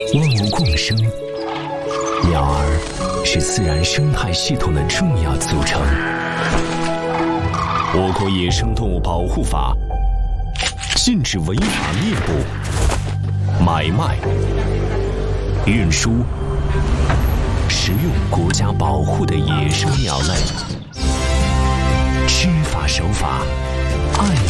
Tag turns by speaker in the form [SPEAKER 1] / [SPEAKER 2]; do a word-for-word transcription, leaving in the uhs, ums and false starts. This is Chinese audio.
[SPEAKER 1] 万物共生，鸟儿是自然生态系统的重要组成。我国野生动物保护法禁止违法猎捕、买卖、运输、食用国家保护的野生鸟类。知法守法，爱